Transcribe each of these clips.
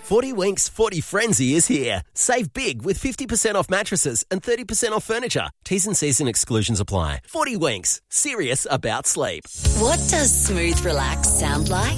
40 Winks 40 Frenzy is here. Save big with 50% off mattresses and 30% off furniture. T's and C's and exclusions apply. 40 Winks. Serious about sleep. What does smooth relax sound like?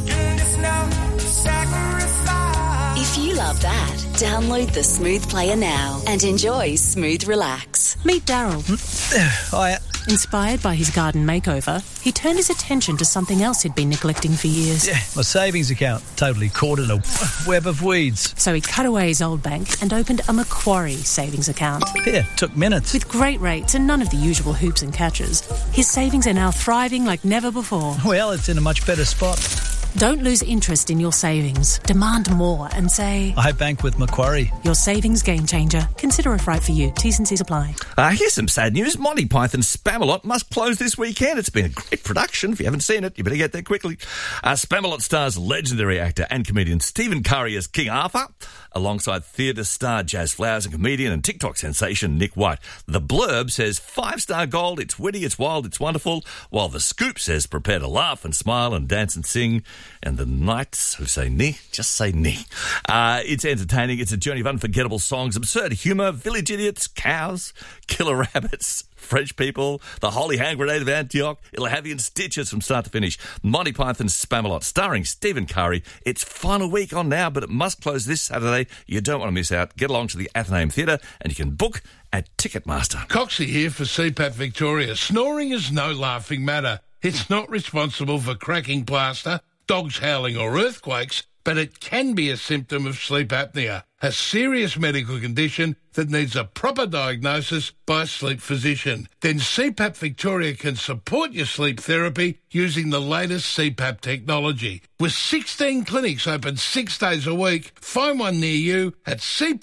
If you love that, download the Smooth Player now and enjoy Smooth Relax. Meet Daryl. Hiya. Inspired by his garden makeover, he turned his attention to something else he'd been neglecting for years. Yeah, my savings account, totally caught in a web of weeds. So he cut away his old bank and opened a Macquarie savings account. Yeah, took minutes. With great rates and none of the usual hoops and catches, his savings are now thriving like never before. Well, it's in a much better spot. Don't lose interest in your savings. Demand more and say, I bank with Macquarie. Your savings game changer. Consider if right for you. T's and C's apply. Here's some sad news. Monty Python's Spamalot must close this weekend. It's been a great production. If you haven't seen it, you better get there quickly. Spamalot stars legendary actor and comedian Stephen Curry as King Arthur, alongside theatre star Jazz Flowers and comedian and TikTok sensation Nick White. The blurb says 5-star gold, it's witty, it's wild, it's wonderful, while the scoop says prepare to laugh and smile and dance and sing. And the knights who say nee, just say nee. It's entertaining. It's a journey of unforgettable songs, absurd humour, village idiots, cows, killer rabbits, French people, the holy hand grenade of Antioch. It'll have you in stitches from start to finish. Monty Python's Spamalot, starring Stephen Curry. It's final week on now, but it must close this Saturday. You don't want to miss out. Get along to the Athenaeum Theatre and you can book at Ticketmaster. Coxie here for CPAP Victoria. Snoring is no laughing matter. It's not responsible for cracking plaster, dogs howling or earthquakes, but it can be a symptom of sleep apnea, a serious medical condition that needs a proper diagnosis by a sleep physician. Then CPAP Victoria can support your sleep therapy using the latest CPAP technology. With 16 clinics open 6 days a week, find one near you at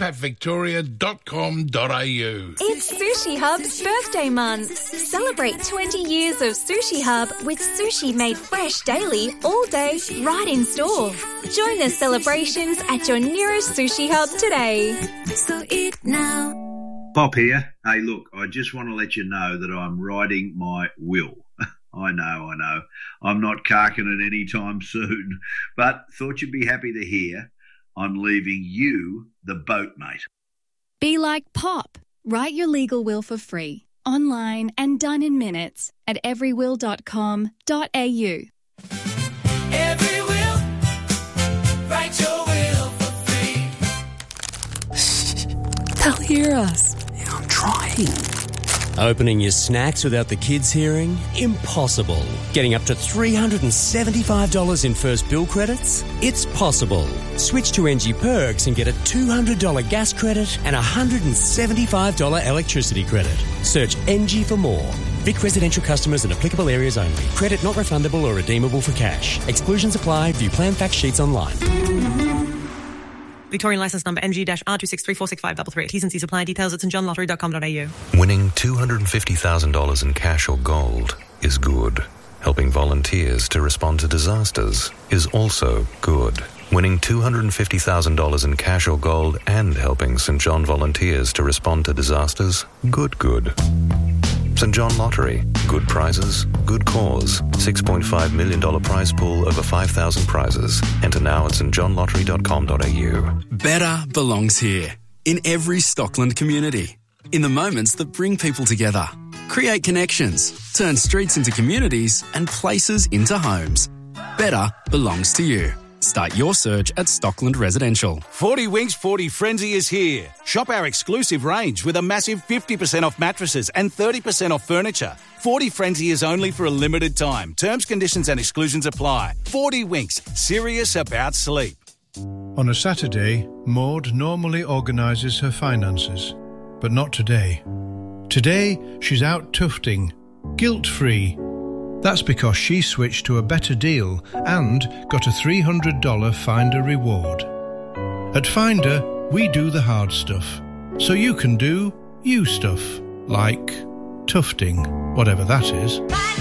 cpapvictoria.com.au. It's Sushi Hub's birthday month. Celebrate 20 years of Sushi Hub with sushi made fresh daily, all day, right in store. Join the celebrations at your nearest Sushi Hub today. So eat now. Pop here. Hey, look, I just want to let you know that I'm writing my will. I know. I'm not carking it anytime soon, but thought you'd be happy to hear I'm leaving you the boat, mate. Be like Pop. Write your legal will for free, online and done in minutes at everywill.com.au. Every will, write your will for free. They'll hear us. I'm trying. Opening your snacks without the kids hearing? Impossible. Getting up to $375 in first bill credits? It's possible. Switch to NG Perks and get a $200 gas credit and a $175 electricity credit. Search NG for more. Vic residential customers in applicable areas only. Credit not refundable or redeemable for cash. Exclusions apply. View plan fact sheets online. Victorian licence number NG-R2634653. T's and C's apply. Details at stjohnlottery.com.au. Winning $250,000 in cash or gold is good. Helping volunteers to respond to disasters is also good. Winning $250,000 in cash or gold and helping St John volunteers to respond to disasters, good. St John Lottery. Good prizes, good cause. $6.5 million prize pool, over 5,000 prizes. Enter now at stjohnlottery.com.au. Better belongs here, in every Stockland community. In the moments that bring people together. Create connections, turn streets into communities and places into homes. Better belongs to you. Start your search at Stockland Residential. 40 Winks 40 Frenzy is here. Shop our exclusive range with a massive 50% off mattresses and 30% off furniture. 40 Frenzy is only for a limited time. Terms, conditions and exclusions apply. 40 Winks, serious about sleep. On a Saturday, Maud normally organises her finances, but not today. Today, she's out tufting, guilt-free. That's because she switched to a better deal and got a $300 Finder reward. At Finder, we do the hard stuff, so you can do you stuff, like tufting, whatever that is.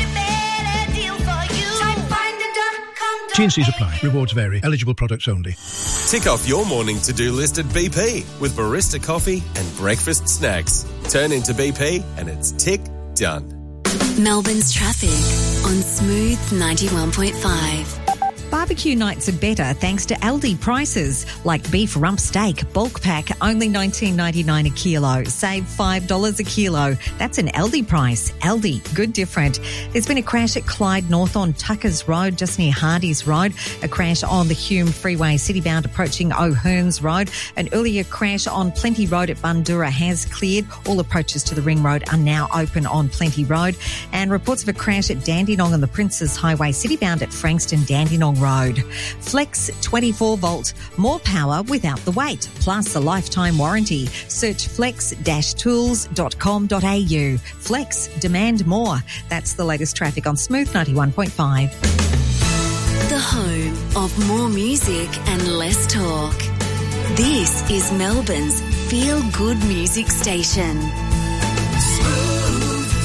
T&Cs apply. Rewards vary. Eligible products only. Tick off your morning to-do list at BP with barista coffee and breakfast snacks. Turn into BP and it's tick done. Melbourne's traffic on Smooth 91.5. Barbecue nights are better thanks to Aldi prices, like beef rump steak, bulk pack, only $19.99 a kilo. Save $5 a kilo. That's an Aldi price. Aldi, good different. There's been a crash at Clyde North on Tuckers Road, just near Hardy's Road. A crash on the Hume Freeway, citybound approaching O'Hearns Road. An earlier crash on Plenty Road at Bundoora has cleared. All approaches to the Ring Road are now open on Plenty Road. And reports of a crash at Dandenong on the Princes Highway, citybound at Frankston Dandenong Road. Flex 24 volt, more power without the weight, plus a lifetime warranty. Search flex-tools.com.au. Flex, demand more. That's the latest traffic on Smooth 91.5. The home of more music and less talk. This is Melbourne's Feel Good Music Station. Smooth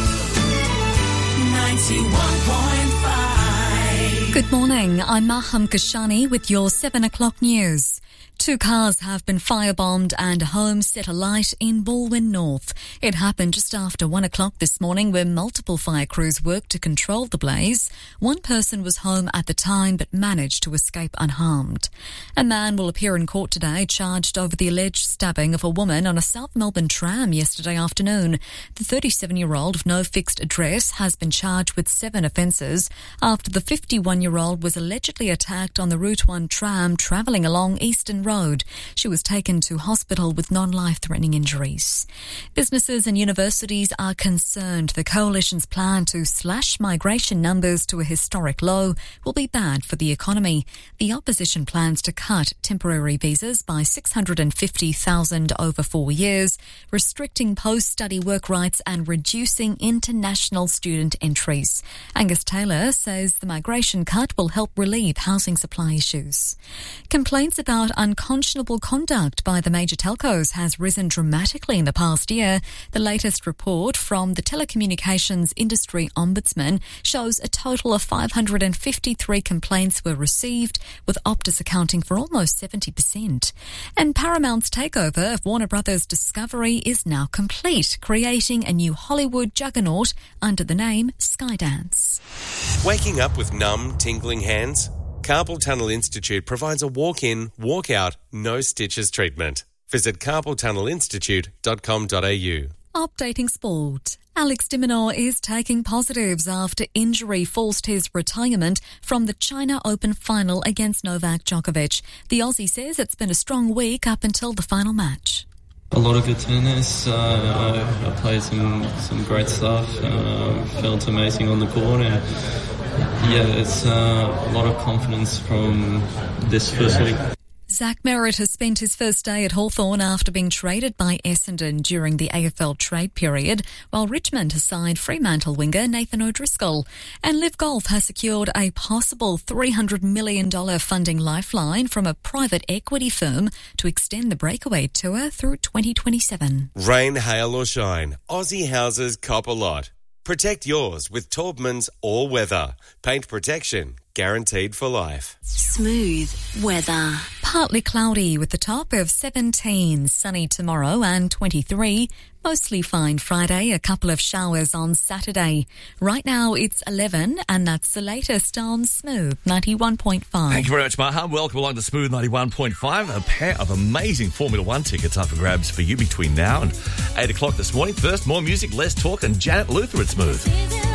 91.5. Good morning, I'm Maham Kashani with your 7 o'clock news. 2 cars have been firebombed and a home set alight in Balwyn North. It happened just after 1 o'clock this morning, where multiple fire crews worked to control the blaze. One person was home at the time but managed to escape unharmed. A man will appear in court today charged over the alleged stabbing of a woman on a South Melbourne tram yesterday afternoon. The 37-year-old of no fixed address has been charged with 7 offences after the 51-year-old was allegedly attacked on the Route 1 tram travelling along Eastern Road. She was taken to hospital with non-life-threatening injuries. Businesses and universities are concerned the Coalition's plan to slash migration numbers to a historic low will be bad for the economy. The opposition plans to cut temporary visas by 650,000 over 4 years, restricting post-study work rights and reducing international student entries. Angus Taylor says the migration cut will help relieve housing supply issues. Complaints about unconscionable conduct by the major telcos has risen dramatically in the past year. The latest report from the Telecommunications Industry Ombudsman shows a total of 553 complaints were received, with Optus accounting for almost 70%. And Paramount's takeover of Warner Brothers Discovery is now complete, creating a new Hollywood juggernaut under the name Skydance. Waking up with numb, tingling hands? Carpal Tunnel Institute provides a walk-in, walk-out, no stitches treatment. Visit carpaltunnelinstitute.com.au. Updating sport. Alex de Minaur is taking positives after injury forced his retirement from the China Open final against Novak Djokovic. The Aussie says it's been a strong week up until the final match. A lot of good tennis. I played some great stuff. Felt amazing on the court. And it's a lot of confidence from this first week. Zach Merritt has spent his first day at Hawthorn after being traded by Essendon during the AFL trade period, while Richmond has signed Fremantle winger Nathan O'Driscoll. And Liv Golf has secured a possible $300 million funding lifeline from a private equity firm to extend the Breakaway Tour through 2027. Rain, hail or shine, Aussie houses cop a lot. Protect yours with Taubman's All Weather. Paint protection guaranteed for life. Smooth weather. Partly cloudy with the top of 17, sunny tomorrow and 23. Mostly fine Friday, a couple of showers on Saturday. Right now it's 11 and that's the latest on Smooth 91.5. Thank you very much, Maha. Welcome along to Smooth 91.5. A pair of amazing Formula One tickets up for grabs for you between now and 8 o'clock this morning. First, more music, less talk, and Janet Luther at Smooth.